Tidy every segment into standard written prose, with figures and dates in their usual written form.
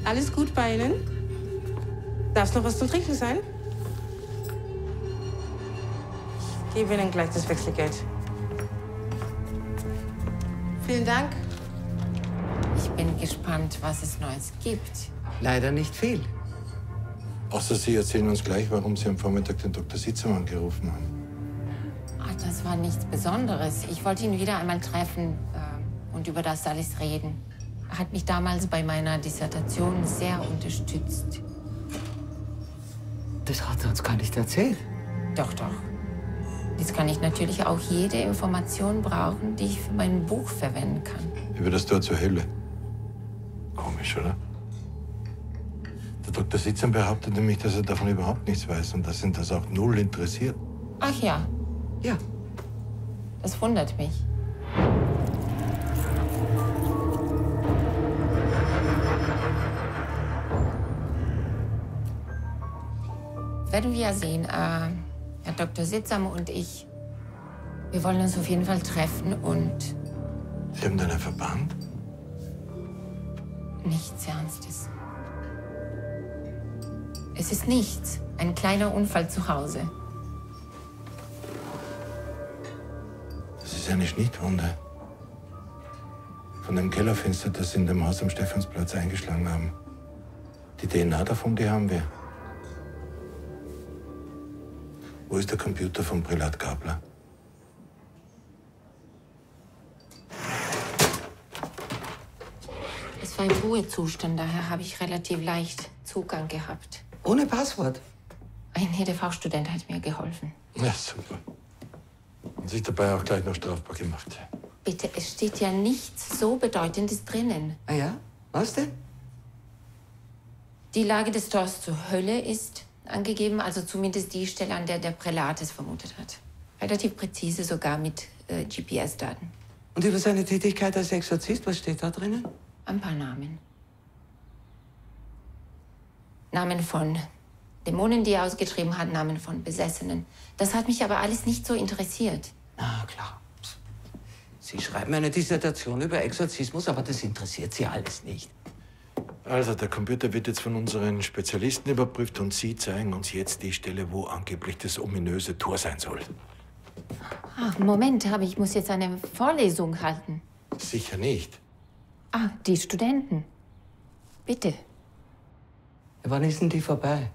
Alles gut bei Ihnen? Darf es noch was zum Trinken sein? Ich gebe Ihnen gleich das Wechselgeld. Vielen Dank. Ich bin gespannt, was es Neues gibt. Leider nicht viel. Außer Sie erzählen uns gleich, warum Sie am Vormittag den Dr. Sitzermann gerufen haben. Ach, das war nichts Besonderes. Ich wollte ihn wieder einmal treffen und über das alles reden. Er hat mich damals bei meiner Dissertation sehr unterstützt. Das hat er uns gar nicht erzählt. Doch, doch. Jetzt kann ich natürlich auch jede Information brauchen, die ich für mein Buch verwenden kann. Über das Tor zur Hölle. Komisch, oder? Der Dr. Sitzern behauptet nämlich, dass er davon überhaupt nichts weiß und dass ihn das auch null interessiert. Ach ja. Ja. Das wundert mich. Werden wir ja sehen. Herr Dr. Sitzammer und ich, wir wollen uns auf jeden Fall treffen und... Sie haben einen Verband? Nichts Ernstes. Es ist nichts. Ein kleiner Unfall zu Hause. Das ist eine Schnittwunde. Von dem Kellerfenster, das Sie in dem Haus am Stephansplatz eingeschlagen haben. Die DNA davon, die haben wir. Wo ist der Computer von Prälat Gabler? Es war im Ruhezustand, daher habe ich relativ leicht Zugang gehabt. Ohne Passwort? Ein EDV-Student hat mir geholfen. Ja, super. Und sich dabei auch gleich noch strafbar gemacht. Bitte, es steht ja nichts so Bedeutendes drinnen. Ah ja? Was denn? Die Lage des Tors zur Hölle ist angegeben, also zumindest die Stelle, an der der Prälat es vermutet hat. Relativ präzise, sogar mit GPS-Daten. Und über seine Tätigkeit als Exorzist, was steht da drinnen? Ein paar Namen. Namen von Dämonen, die er ausgetrieben hat, Namen von Besessenen. Das hat mich aber alles nicht so interessiert. Na klar. Sie schreiben eine Dissertation über Exorzismus, aber das interessiert Sie alles nicht. Also, der Computer wird jetzt von unseren Spezialisten überprüft und Sie zeigen uns jetzt die Stelle, wo angeblich das ominöse Tor sein soll. Ach, Moment, aber ich muss jetzt eine Vorlesung halten. Sicher nicht. Ah, die Studenten. Bitte. Wann ist denn die vorbei?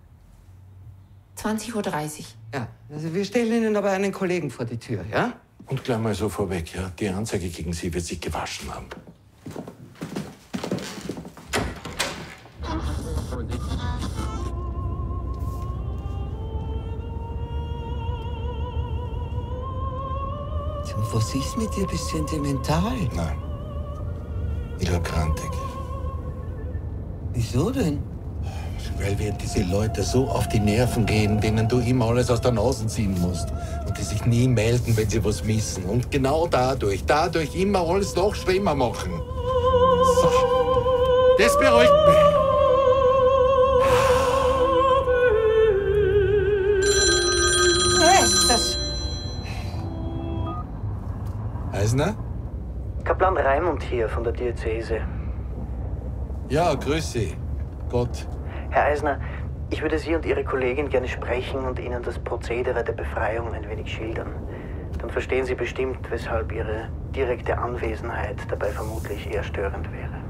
20:30 Uhr. Ja, also wir stellen Ihnen aber einen Kollegen vor die Tür, ja? Und gleich mal so vorweg, ja, die Anzeige gegen Sie wird sich gewaschen haben. Was ist mit dir? Bist du sentimental? Nein. Ich hab krantig. Wieso denn? Weil wir diese Leute so auf die Nerven gehen, denen du immer alles aus der Nase ziehen musst. Und die sich nie melden, wenn sie was missen. Und genau dadurch immer alles noch schlimmer machen. So. Das beruhigt mich. Eisner? Kaplan Raimund hier von der Diözese. Ja, grüß Sie. Gott. Herr Eisner, ich würde Sie und Ihre Kollegin gerne sprechen und Ihnen das Prozedere der Befreiung ein wenig schildern. Dann verstehen Sie bestimmt, weshalb Ihre direkte Anwesenheit dabei vermutlich eher störend wäre.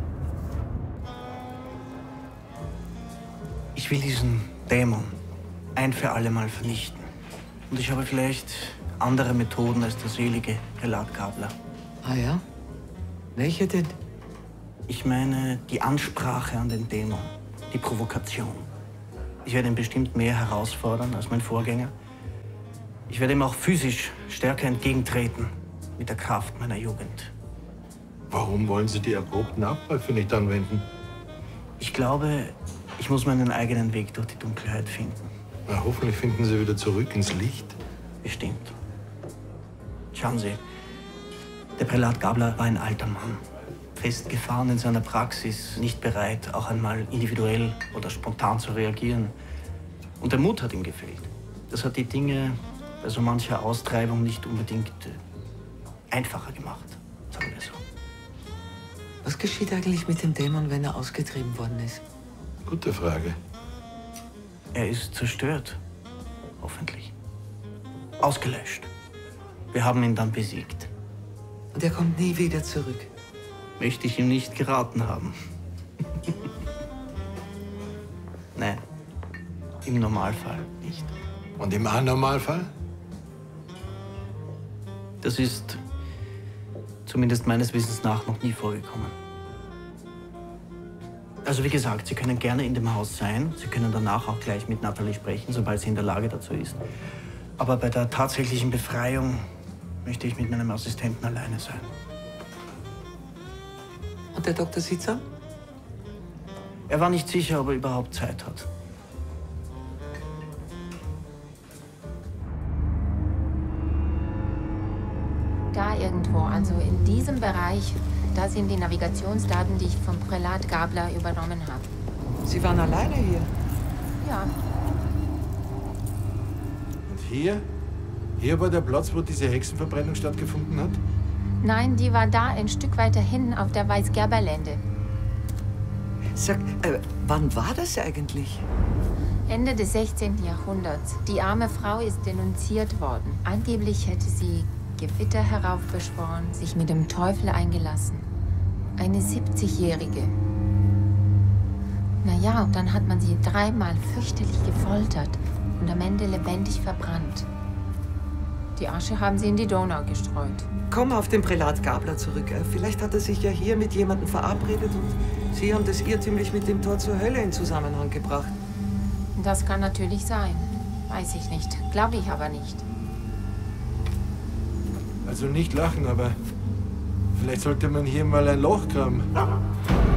Ich will diesen Dämon ein für alle Mal vernichten. Und ich habe vielleicht andere Methoden als der selige Prälat Gabler. Ah ja? Welche denn? Ich meine die Ansprache an den Dämon, die Provokation. Ich werde ihn bestimmt mehr herausfordern als mein Vorgänger. Ich werde ihm auch physisch stärker entgegentreten mit der Kraft meiner Jugend. Warum wollen Sie die erprobten Abläufe nicht anwenden? Ich glaube, ich muss meinen eigenen Weg durch die Dunkelheit finden. Na, hoffentlich finden Sie wieder zurück ins Licht. Bestimmt. Schauen Sie, der Prälat Gabler war ein alter Mann. Festgefahren in seiner Praxis, nicht bereit, auch einmal individuell oder spontan zu reagieren. Und der Mut hat ihm gefehlt. Das hat die Dinge bei so mancher Austreibung nicht unbedingt einfacher gemacht, sagen wir so. Was geschieht eigentlich mit dem Dämon, wenn er ausgetrieben worden ist? Gute Frage. Er ist zerstört. Hoffentlich. Ausgelöscht. Wir haben ihn dann besiegt. Und er kommt nie wieder zurück. Möchte ich ihm nicht geraten haben. Nein. Im Normalfall nicht. Und im Anormalfall? Das ist zumindest meines Wissens nach noch nie vorgekommen. Also wie gesagt, Sie können gerne in dem Haus sein. Sie können danach auch gleich mit Natalie sprechen, sobald sie in der Lage dazu ist. Aber bei der tatsächlichen Befreiung möchte ich mit meinem Assistenten alleine sein. Und der Dr. Sitzer? Er war nicht sicher, ob er überhaupt Zeit hat. Da irgendwo, also in diesem Bereich, da sind die Navigationsdaten, die ich vom Prälat Gabler übernommen habe. Sie waren alleine hier? Ja, Und hier? Hier war der Platz, wo diese Hexenverbrennung stattgefunden hat? nein, die war da ein Stück weiter hin auf der Weißgerberlände. Sag, wann war das eigentlich? Ende des 16. Jahrhunderts. Die arme Frau ist denunziert worden. Angeblich hätte sie Gewitter heraufbeschworen, sich mit dem Teufel eingelassen. Eine 70-Jährige. Naja, und dann hat man sie dreimal fürchterlich gefoltert und am Ende lebendig verbrannt. Die Asche haben sie in die Donau gestreut. Komm auf den Prälat Gabler zurück. Vielleicht hat er sich ja hier mit jemandem verabredet und Sie haben das irrtümlich mit dem Tor zur Hölle in Zusammenhang gebracht. Das kann natürlich sein. Weiß ich nicht. Glaube ich aber nicht. Also nicht lachen, aber vielleicht sollte man hier mal ein Loch graben.